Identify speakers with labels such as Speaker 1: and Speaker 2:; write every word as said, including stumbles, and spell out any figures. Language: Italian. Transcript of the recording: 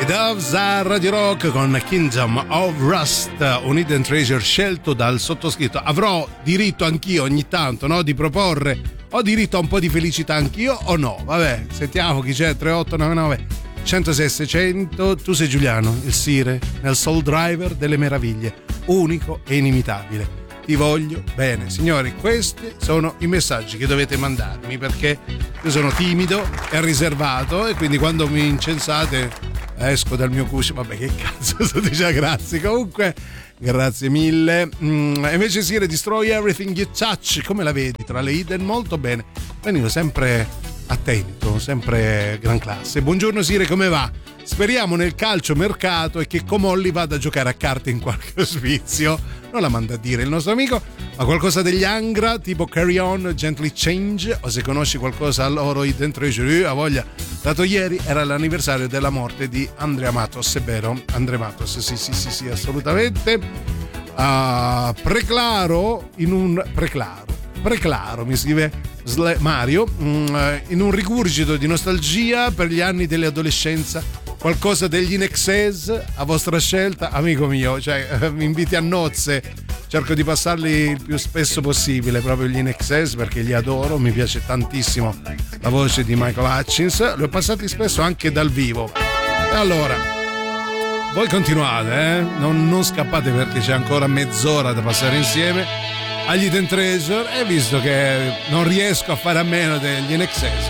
Speaker 1: Doves a Radio Rock con Kingdom of Rust, un hidden treasure scelto dal sottoscritto. Avrò diritto anch'io ogni tanto, no, di proporre, ho diritto a un po' di felicità anch'io o no? Vabbè, sentiamo chi c'è. Tre otto nove nove uno zero sei seicento. Tu sei Giuliano, il Sire nel Soul Driver delle meraviglie, unico e inimitabile. Ti voglio bene. Signori, questi sono i messaggi che dovete mandarmi, perché io sono timido e riservato e quindi quando mi incensate esco dal mio cuscio. Vabbè, che cazzo sto dicendo, grazie. Comunque, grazie mille. Mm, invece Sire, Destroy Everything You Touch, come la vedi tra le hidden? Molto bene. Venivo sempre attento, sempre gran classe. Buongiorno Sire, come va? Speriamo nel calcio mercato e che Comolli vada a giocare a carte in qualche ospizio. Non la manda a dire il nostro amico, ma qualcosa degli Angra, tipo Carry On, Gently Change, o se conosci qualcosa a loro Hidden Treasure, a voglia. Dato ieri era l'anniversario della morte di Andrea Matos, è vero? Andrea Matos, sì sì sì sì, assolutamente. Uh, preclaro in un preclaro preclaro mi scrive Sle- Mario um, in un rigurgito di nostalgia per gli anni dell'adolescenza, qualcosa degli In Excess a vostra scelta, amico mio, cioè eh, mi inviti a nozze, cerco di passarli il più spesso possibile, proprio gli In Excess, perché li adoro, mi piace tantissimo la voce di Michael Hutchins, li ho passati spesso anche dal vivo. E allora voi continuate, eh? non, non scappate, perché c'è ancora mezz'ora da passare insieme agli Hidden Treasure, e visto che non riesco a fare a meno degli In Excess,